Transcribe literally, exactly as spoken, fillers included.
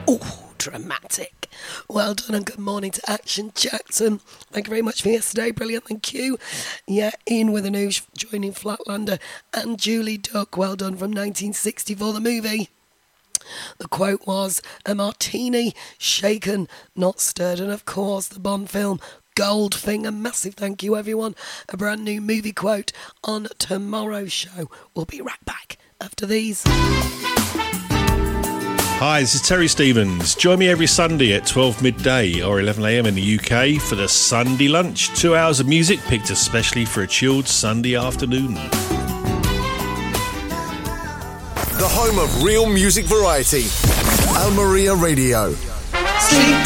Oh, dramatic. Well done and good morning to Action Jackson. Thank you very much for yesterday. Brilliant, thank you. Yeah, Ian with a news joining Flatlander and Julie Duck. Well done from nineteen sixty-four, the movie. The quote was, a martini, shaken, not stirred. And of course, the Bond film, Goldfinger. Massive thank you, everyone. A brand new movie quote on tomorrow's show. We'll be right back after these. Hi, this is Terry Stevens. Join me every Sunday at twelve midday or eleven a m in the U K for the Sunday Lunch. Two hours of music picked especially for a chilled Sunday afternoon. The home of real music variety. Al Maria Radio. Sweet